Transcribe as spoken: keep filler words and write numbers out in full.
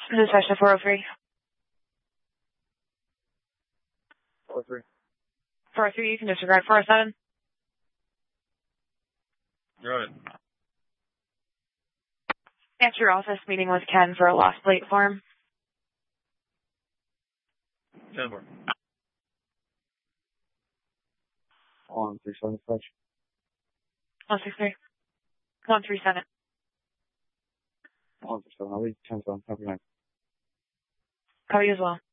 This is Session four oh three. four oh three. four oh three, you can disregard four oh seven. Got it. Answer your office meeting with Ken for a lost plate form. ten four. On three seven five. one six three. one three seven. On three seven. I'll leave ten seven. Have a good night. Call you as well.